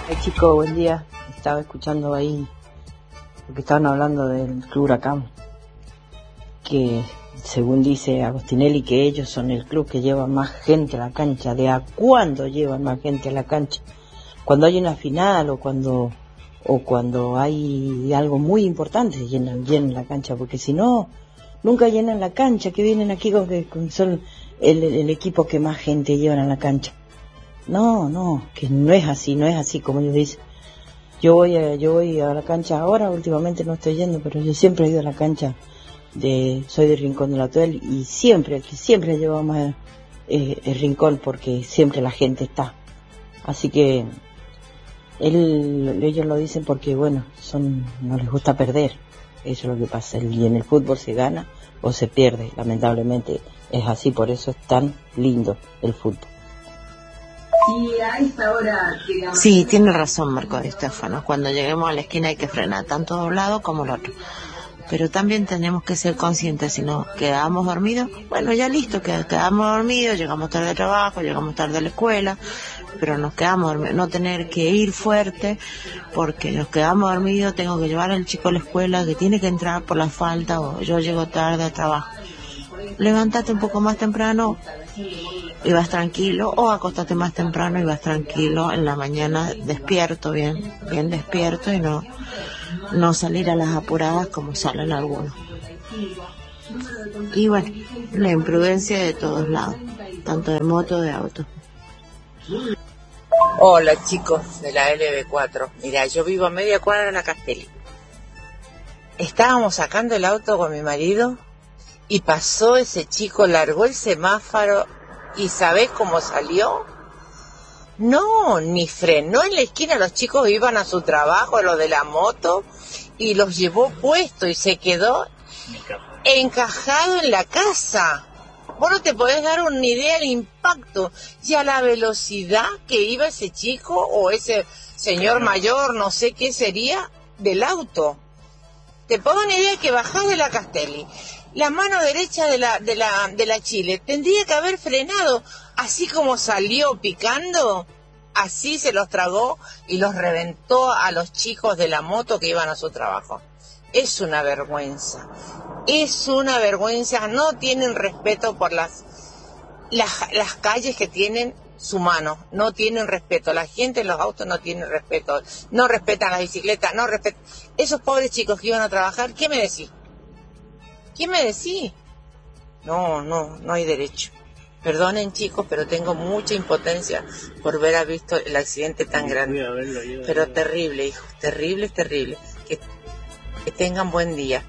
Chicos, buen día. Estaba escuchando ahí porque estaban hablando del Club Huracán, que según dice Agostinelli que ellos son el club que lleva más gente a la cancha. ¿De a cuándo llevan más gente a la cancha? Cuando hay una final o cuando hay algo muy importante llenan la cancha, porque si no, nunca llenan la cancha, que vienen aquí con que son el equipo que más gente llevan a la cancha. No, que no es así como ellos dicen. Yo voy a la cancha ahora, últimamente no estoy yendo, pero yo siempre he ido a la cancha soy de Rincón de la Tuel y siempre llevamos el Rincón porque siempre la gente está. Así que ellos lo dicen porque bueno, no les gusta perder. Eso es lo que pasa. Y en el fútbol se gana o se pierde, lamentablemente es así, por eso es tan lindo el fútbol. Sí, tiene razón Marco Di Stefano. Cuando lleguemos a la esquina hay que frenar tanto de un lado como el otro. Pero también tenemos que ser conscientes, si nos quedamos dormidos, bueno, ya listo, quedamos dormidos, llegamos tarde al trabajo, llegamos tarde a la escuela, pero nos quedamos dormidos, no tener que ir fuerte, porque nos quedamos dormidos, tengo que llevar al chico a la escuela, que tiene que entrar por la falta, o yo llego tarde al trabajo. Levántate un poco más temprano y vas tranquilo, o acostate más temprano y vas tranquilo en la mañana, despierto, bien despierto, y no salir a las apuradas como salen algunos. Y bueno, la imprudencia de todos lados, tanto de moto, de auto. Hola chicos de la LB4, mira, yo vivo a media cuadra de la Castelli. Estábamos sacando el auto con mi marido y pasó ese chico, largó el semáforo y ¿sabés cómo salió? No, ni frenó en la esquina, los chicos iban a su trabajo, los de la moto, y los llevó puesto y se quedó encajado en la casa. Vos no te podés dar una idea del impacto y a la velocidad que iba ese chico o ese señor mayor, no sé qué sería, del auto. Te pongo una idea que bajás de la Castelli, la mano derecha de la Chile tendría que haber frenado, así como salió picando, así se los tragó y los reventó a los chicos de la moto que iban a su trabajo. Es una vergüenza, no tienen respeto por las calles que tienen su mano, no tienen respeto, la gente en los autos no tiene respeto, no respetan las bicicletas, no respetan. Esos pobres chicos que iban a trabajar, ¿qué me decís? No hay derecho. Perdonen chicos, pero tengo mucha impotencia por haber visto el accidente tan grande. Pero terrible, hijos, terrible. Que tengan buen día.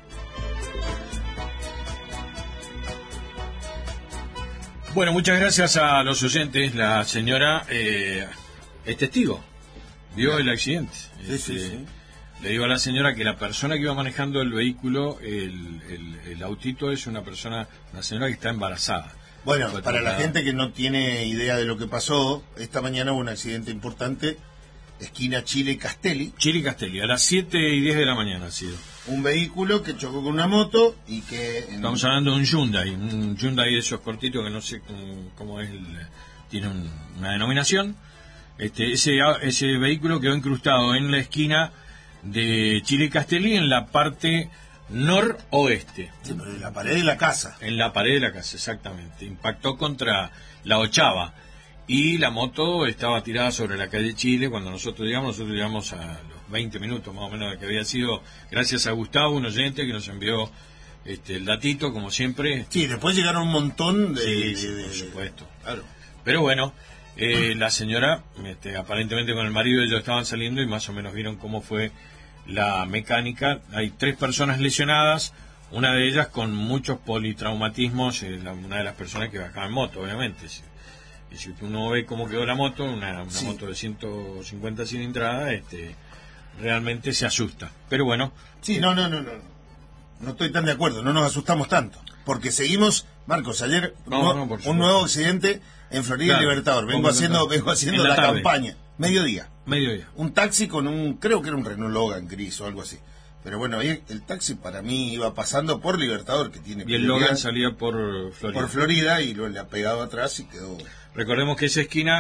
Bueno, muchas gracias a los oyentes. La señora es testigo, vio el accidente. Sí. Le digo a la señora que la persona que iba manejando el vehículo, el autito, es una señora que está embarazada. Bueno, para la gente que no tiene idea de lo que pasó, esta mañana hubo un accidente importante, esquina Chile y Castelli. Chile y Castelli, a las 7:10 de la mañana ha sido. Un vehículo que chocó con una moto y que... Estamos hablando de un Hyundai de esos cortitos que no sé cómo es, tiene una denominación. Ese vehículo quedó incrustado en la esquina de Chile y Castelli, en la parte noroeste. Sí, pero en la pared de la casa. En la pared de la casa, exactamente. Impactó contra la ochava y la moto estaba tirada sobre la calle Chile. Cuando nosotros llegamos a los 20 minutos más o menos de que había sido, gracias a Gustavo, un oyente que nos envió el datito, como siempre. Sí, después llegaron un montón de... Sí, por supuesto. Claro. Pero bueno, la señora, aparentemente con el marido, ellos estaban saliendo y más o menos vieron cómo fue la mecánica. Hay 3 personas lesionadas, una de ellas con muchos politraumatismos, una de las personas que bajaba en moto, obviamente. Y si uno ve cómo quedó la moto, una moto de 150 cilindradas, realmente se asusta. Pero bueno. Sí, no estoy tan de acuerdo, no nos asustamos tanto. Porque seguimos, Marcos, ayer un nuevo accidente en Florida, claro, Libertador. Vengo haciendo la campaña. Mediodía. Un taxi con creo que era un Renault Logan gris o algo así. Pero bueno, ahí el taxi para mí iba pasando por Libertador, que tiene... Y el Logan salía por Florida. Por Florida y le ha pegado atrás y quedó... Recordemos que esa esquina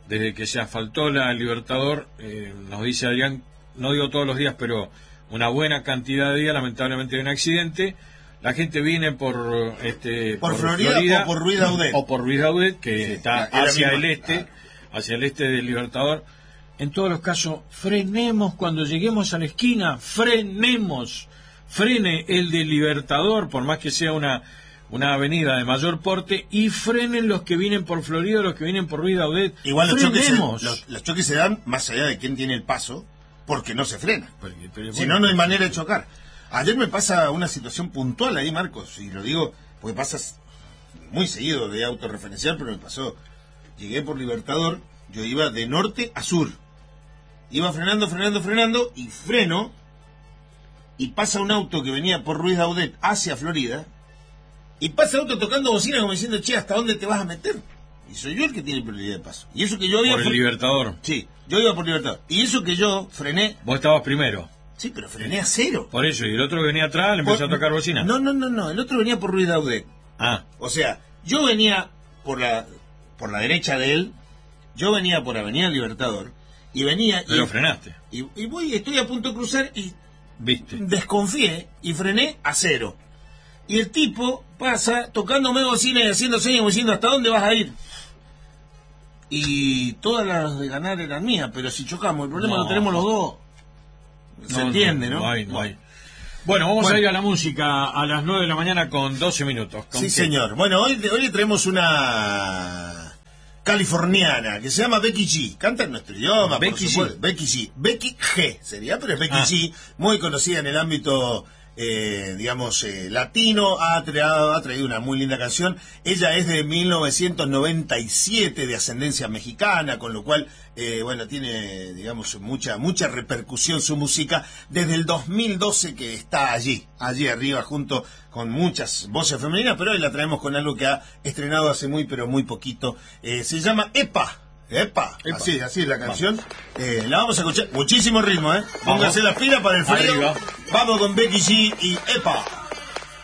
desde que se asfaltó la Libertador, nos dice Adrián, no digo todos los días, pero una buena cantidad de días, lamentablemente hay un accidente. La gente viene por Florida o por Ruiz Daudet. O por Ruiz Daudet, que está hacia el este del Libertador. En todos los casos, frenemos cuando lleguemos a la esquina, frenemos. Frene el del Libertador, por más que sea una avenida de mayor porte, y frenen los que vienen por Florida, los que vienen por Ruiz Daudet. Igual los choques se dan más allá de quién tiene el paso, porque no se frena. Si no, no hay manera de chocar. Ayer me pasa una situación puntual ahí, Marcos, y lo digo porque pasa muy seguido de autorreferencial, pero me pasó. Llegué por Libertador, yo iba de norte a sur. Iba frenando, y freno, y pasa un auto que venía por Ruiz Daudet hacia Florida, y pasa el auto tocando bocina como diciendo, che, ¿hasta dónde te vas a meter? Y soy yo el que tiene prioridad de paso. Y eso que yo iba por el Libertador. Sí, yo iba por Libertador. Y eso que yo frené. Vos estabas primero. Sí, pero frené a cero. Por eso, y el otro que venía atrás le empezó a tocar bocina. No, el otro venía por Ruiz Daudet. O sea, yo venía por la derecha de él, yo venía por Avenida Libertador, y venía... Pero frenaste. Y estoy a punto de cruzar y... Viste. Desconfié y frené a cero. Y el tipo pasa tocándome bocina y haciendo señas diciendo, ¿hasta dónde vas a ir? Y todas las de ganar eran mías, pero si chocamos, el problema lo tenemos los dos. Se entiende, ¿no? No hay. Bueno, vamos a ir a la música a las 9 de la mañana con 12 minutos. Sí, señor. Bueno, hoy le traemos una californiana que se llama Becky G. Canta en nuestro idioma, Becky por supuesto. Becky G. Becky G sería, pero es Becky G, muy conocida en el ámbito... latino, ha traído una muy linda canción. Ella es de 1997, de ascendencia mexicana, con lo cual, tiene, mucha repercusión su música. Desde el 2012 que está allí arriba, junto con muchas voces femeninas, pero hoy la traemos con algo que ha estrenado hace muy poquito. Se llama Epa. Así es la canción. La vamos a escuchar. Muchísimo ritmo, Póngase las pilas para el frío. Arriba. Vamos con Becky G y Epa.